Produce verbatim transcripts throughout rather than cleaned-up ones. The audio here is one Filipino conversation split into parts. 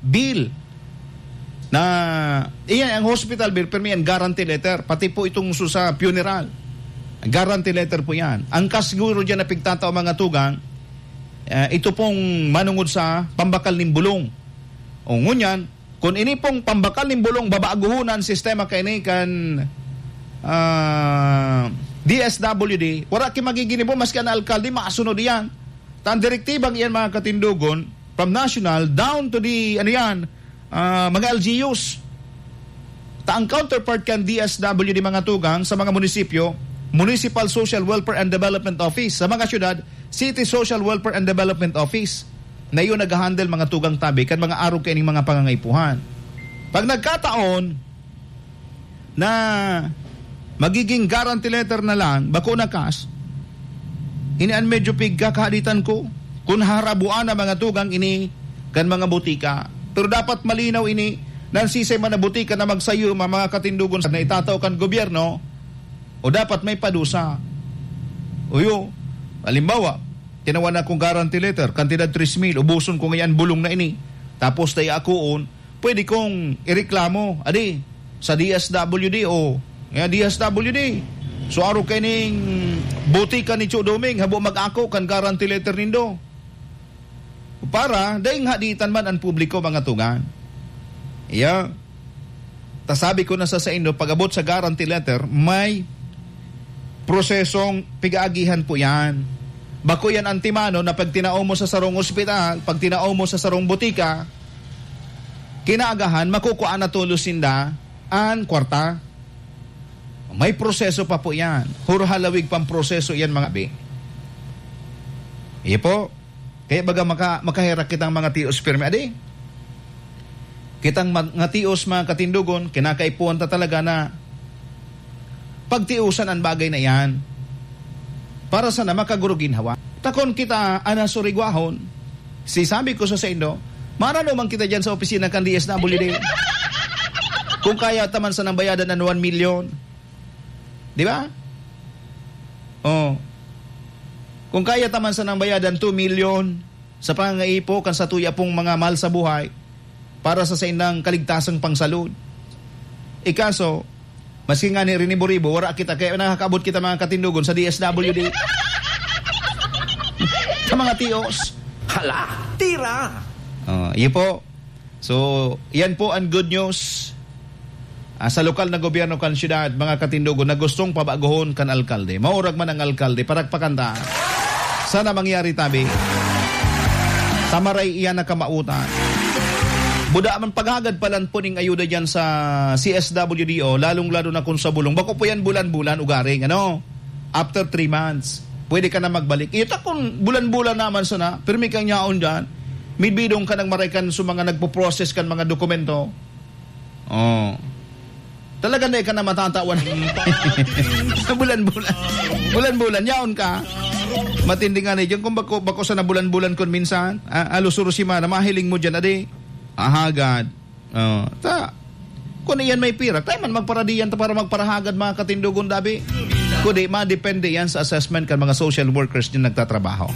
bill na iyan ang hospital bill, pero yan guarantee letter, pati po itong sa funeral, guarantee letter po yan. Ang kasiguro dyan na pigtatao mga tugang, uh, ito pong manungod sa pambakal ng bulong. O ngunyan, kung ini pong pambakal ng bulong, babaaguhunan sistema kaini kan uh, D S W D, wala ki magiginibo maski ang alkalde, makasunod yan. Tan direktibang iyan mga katindugon, from national down to the, ano yan, uh, mga L G Us. Ta ang counterpart kan D S W D mga tugang sa mga munisipyo, Municipal Social Welfare and Development Office. Sa mga syudad, City Social Welfare and Development Office. Na yun nag-handle mga tugang tabi kan mga araw kaining mga pangangaipuhan. Pag nagkataon na magiging guarantee letter na lang, bako na kas, inian medyo pigka kahalitan ko, kung harabuan na mga tugang ini kan mga butika. Pero dapat malinaw ini, nansisay man na butika na magsayo mga katindugon na itataw kan gobyerno, o dapat may padusa. O yun, halimbawa, tinawan na kong guarantee letter, kantidad three mil, ubuson ko ngayon bulong na ini, tapos tayo akoon, pwede kong ireklamo, adi, sa D S W D o nga D S W D. So araw kaning butika ni Cho Doming, habo mag-ako kan guarantee letter nindo. Para, daing haditan man ang publiko mga tugan. Iya, tasabi ko na sa sa indo, pag-abot sa guarantee letter, may prosesong pig-aagihan po yan. Bako yan antimano na pag tinao mo sa sarong ospital, pag tinao mo sa sarong butika, kinaagahan, makukuha na tulos sinda ang kwarta. May proseso pa po yan. Huro halawig pang proseso yan mga bi. Iya po. Kaya baga maka, makahirak kitang mga tios pirmi. Adi, kitang mga tios mga katindugon, kinakaipuan ta talaga na pagtiusan ang bagay na yan. Para sana makagurugin hawa. Takon kita anasurigwahon, si sabi ko sa sa indo, marano man kita dyan sa opisina kan D S W D. Kung kaya taman sa nang bayadan ng one million. Di ba? Oh. Kung kaya taman sa nang bayadan two million sa pangangaipo kan sa tuya pong mga mahal sa buhay para sa sa indang kaligtasang pangsalud. Ikaso, maski nga ni Riniboribo, wala kita, kaya nakakabot kita mga katindugon sa D S W D. Sa mga tios. Hala, tira! Uh, iyon po. So, yan po ang good news uh, sa lokal na gobyerno kan syudad, mga katindugon na gustong pabaguhon kan alkalde. Maurag man ang alkalde, paragpakanta. Sana mangyari tabi. Tamaray iyan na kamautan. Buda man paghagad palan po ning ayuda dyan sa C S W D O, lalong-lalo na kung sa bulong. Bako po yan bulan-bulan ugaring, ano? After three months, pwede ka na magbalik. Ito kung bulan-bulan naman sana, pirmi kang yaon dyan, may bidong ka nang maraykan sa mga nagpo-process kan mga dokumento. Oh. Talaga na ka na matatawan. bulan-bulan. Bulan-bulan, yaon ka. Matindi nga na dyan. Kung bako, bako sana bulan-bulan kun minsan, ah, alusurusima na mahiling mo dyan, adi. Ahagad. Oh, ta. Kung iyan may pira, tayo man magparadiyan ta para magparahagad mga katindugon dabi. Kundi ma-depende yan sa assessment kan mga social workers din nagtatrabaho.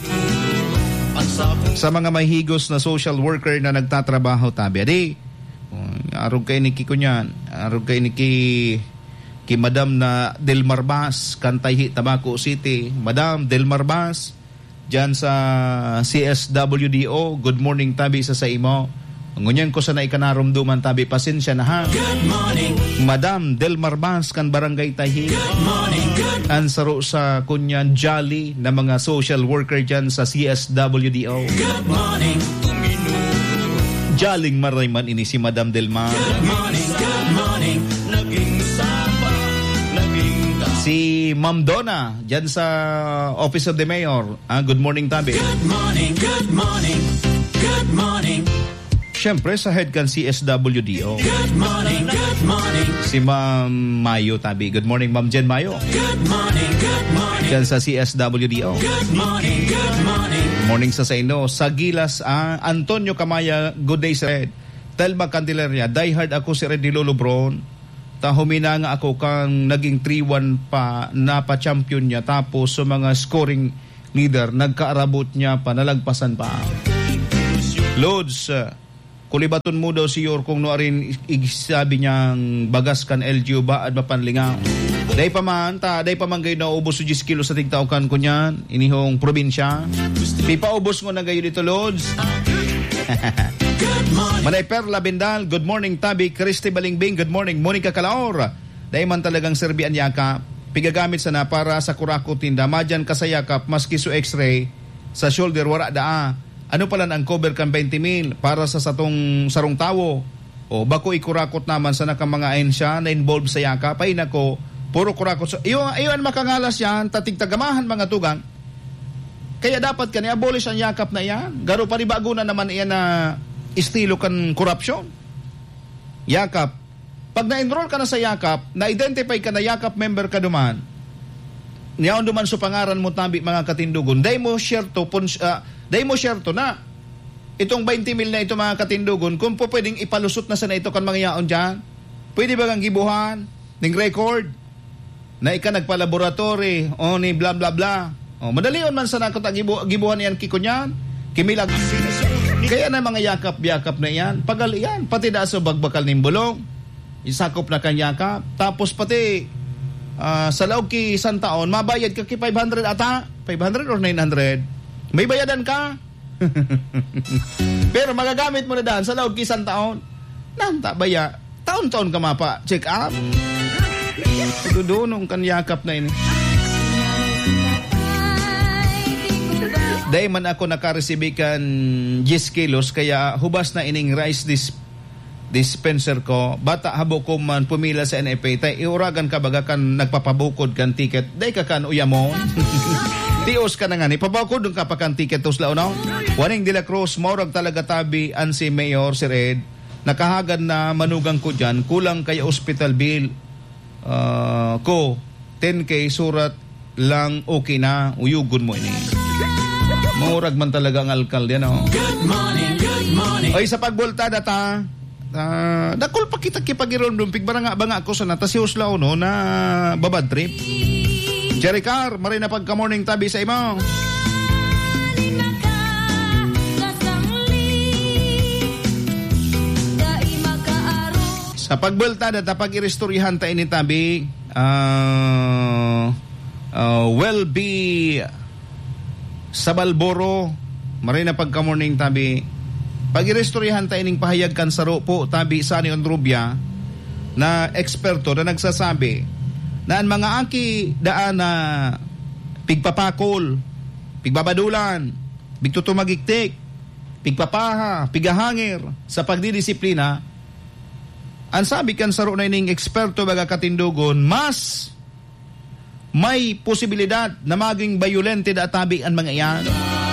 Sa mga may higos na social worker na nagtatrabaho tabi. Adi, arog kay ni Kiko niyan, arog kay ni ki, ki Madam na Delmar Bas, Kantayhi, Tabaco City. Madam Delmar Bas, dyan sa C S W D O, good morning tabi sa sa imo. Ngunyan ko sa naikanarumduman tabi, pasensya na ha. Good morning. Madam Delmar Bas kan Barangay Tahi. Good morning. Good. Ansaro sa kunyan jolly na mga social worker dyan sa C S W D O. Good morning. Jaling marayman ini si Madam Delmar. Good morning. Good morning. Naging sapa, naging si Ma'am Donna dyan sa Office of the Mayor. Ah, good morning tabi. Good morning. Good morning. Good morning. Siyempre sa head kan C S W D O. Good morning, good morning. Si Ma'am Mayo tabi. Good morning, Ma'am Jen Mayo. Good morning, good morning. Kan sa C S W D O. Good morning, good morning. Morning sa sa ino. Sa Gilas, ah, Antonio Camaya, good day sir. Telma Candelaria, die hard ako si Red Lolo Bron. Ta humina nga ako kang naging three one pa na pa-champion niya. Tapos sa mga scoring leader, nagkaarabot niya pa, nalagpasan pa. Loads, uh, kulibaton mo daw si Yor kung no rin isabi niyang bagas kan L G U ba at mapanlingaw. Day pa man, ta, day pa man gayon na ubos su diyes kilo sa tigtaukan ko niyan, inihong probinsya. Pipa ubos mo na gayon dito, Lods. Manay Perla Bindal, good morning Tabi. Christy Balingbing, good morning. Monica Calaor, day man talagang serbian yakap. Pigagamit sana para sa kurako tinda. Madyan kasayakap, maski su x-ray, sa shoulder, wara daa. Ano pala ang cover kan twenty mil para sa satong sarong tawo? O bako ikurakot naman sa naka mga ahensya na involved sa yakap. Ay nako, puro kurakot. So, iyo, iyo ang makangalas yan, tatigtagamahan mga tugang. Kaya dapat ka ni-abolish ang yakap na yan. Garo pa ribago na naman iyan na estilo kan korupsyon. Yakap. Pag na-enroll ka na sa yakap, na-identify ka na yakap member ka duman, niyaon duman so pangaran mo tabi mga katindugon, day mo share to, pun- uh, day mo share to na itong twenty mil na ito mga katindugon, kung po pwedeng ipalusot na sana ito kan mga yaon dyan, pwede ba kang gibuhan ng record na ika nagpa-laboratory o ni bla bla bla. O, madalion man sana kung gibu- gibuhan yan kiko niyan, kimilag. Kaya na mga yakap-yakap na yan, pagal yan, pati da sa bagbakal ng bulong, isakop na kang yakap, tapos pati Uh, sa laog ki isang taon, mabayad ka ki five hundred ata? five hundred or nine hundred? May bayadan ka? Pero magagamit mo na daan sa laog ki isang taon. Nanta baya, taon-taon ka mapa, check up. Tudunong kan yakap na ini. Day man ako nakareceive kan ten kilos, kaya hubas na ining rice dis dispenser ko, bata habo ko man pumila sa N F A, tay iuragan ka baga kan nagpapabukod kan ticket, day ka kan uyamon. Tios ka na nga ni, pabukod ka pa kan ticket tos launaw. Waning de la Cruz, maurag talaga tabi an si Mayor si Red, nakahagad na manugang ko dyan, kulang kay hospital bill uh, ko, ten K surat lang okay na, uyugon mo ini. Maurag man talaga ang alkalde, no? Good morning, good morning. Oy, sa pagbulta data, Uh, dakol pa kita kipagiron dumpig baranga banga ako sa natasios lao no na babad trip. Jerry Carr, maray na pagka morning tabi sa imo. Sa pagbulta data pag irestoryahan ta ini tabi uh, uh, will be sa Balboro, maray na pagka morning tabi. Pag irestoryahan tayo ning pahayag kan sa po tabi sa ni Ondrubia na eksperto na nagsasabi na ang mga aki daan na pigpapakol, pigbabadulan, bigtutumagiktik, pigpapaha, pigahangir sa pagdidisiplina, ang sabi kan sa na ining eksperto baga katindugon, mas may posibilidad na maging violente da tabi ang mga iyan.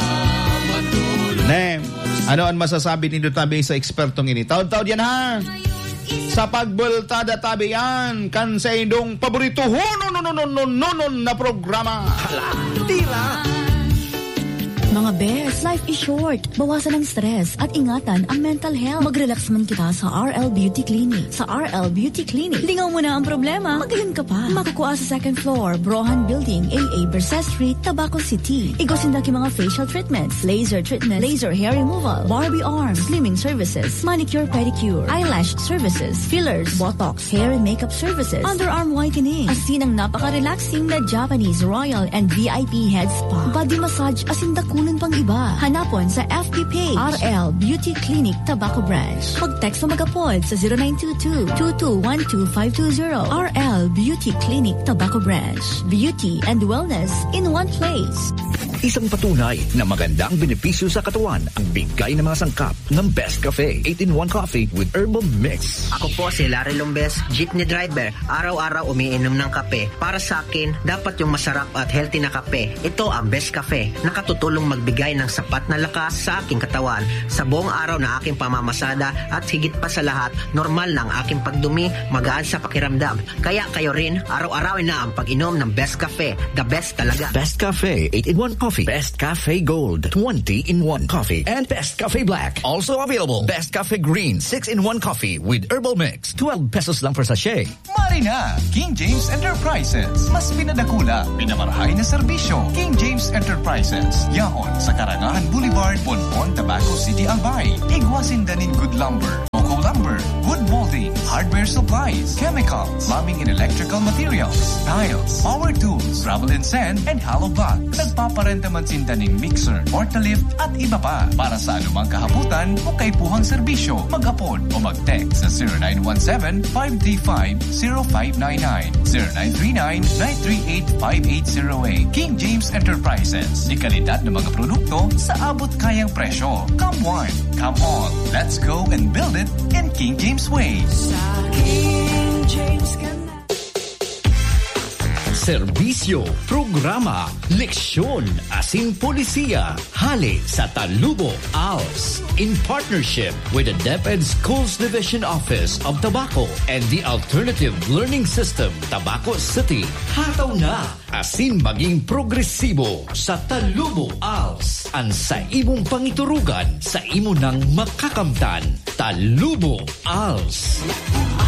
Nem, ano ang masasabi ninyo tabi sa ekspertong ini? Taod-taod yan ha. Sa pagbultada tabi yan, kan sa indong paborito ho, no, no, no, no, no, no, no, na programa. Hala, tira. Mga best, life is short. Bawasan ang stress at ingatan ang mental health. Mag-relax man kita sa R L Beauty Clinic. Sa R L Beauty Clinic, lingaw mo na ang problema, magaling ka pa. Makukuha sa second floor, Brohan Building, A A Berset Street, Tabaco City. Igosin na ki mga facial treatments, laser treatment, laser hair removal, Barbie arms, slimming services, manicure pedicure, eyelash services, fillers, botox, hair and makeup services, underarm whitening, asin ang napaka-relaxing na Japanese Royal and V I P Head Spa, body massage, asin dakunan pang iba. Hanapon sa F B page R L Beauty Clinic Tabaco Branch. Mag-text o mag-apod sa zero nine two two, two two one two, five two zero. R L Beauty Clinic Tabaco Branch. Beauty and wellness in one place. Isang patunay na maganda ang benepisyo sa katawan ang bigay ng mga sangkap ng Best Cafe eight in one Coffee with Herbal Mix. Ako po si Larry Lombes, jeepney driver. Araw-araw umiinom ng kape. Para sa akin, dapat yung masarap at healthy na kape. Ito ang Best Cafe. Nakatutulong magbigay ng sapat na lakas sa aking katawan. Sa buong araw na aking pamamasada at higit pa sa lahat, normal na ang aking pagdumi, magaan sa pakiramdam. Kaya kayo rin, araw-arawin na ang pag-inom ng Best Cafe. The best talaga. Best Cafe eight in one Coffee Coffee, Best Cafe Gold, twenty in one Coffee, and Best Cafe Black. Also available, Best Cafe Green, six in one Coffee with herbal mix, twelve pesos lang per sachet. Marina, King James Enterprises. Mas pinadakula, pinamarahay na serbisyo. King James Enterprises. Yaon sa Karangahan Boulevard, Bonbon, Tabaco City, Albay. Igwasin danin good lumber, cocoa lumber, wood molding, hardware supplies, chemicals, plumbing and electrical materials, tiles, power tools, travel and sand, and hollow blocks. Nagpaparenta man sindaning mixer, forklift, at iba pa. Para sa anumang kahabutan o kaipuhang serbisyo, mag-apon o mag-text sa zero nine one seven, five three five, zero five nine nine, zero nine three nine, nine three eight, five eight zero eight. King James Enterprises. Di kalidad ng mga produkto sa abot kayang presyo. Come one, come on. Let's go and build it in King James way. Sa King James ka na. Serbisyo, programa, leksyon, asin polisiya, hali sa Talubo, A L S. In partnership with the DepEd Schools Division Office of Tobacco and the Alternative Learning System, Tabaco City. Hataw na, asin maging progresibo sa Talubo, A L S. Ang sa imong pangiturugan, sa imo nang makakamtan. Talubo, A L S.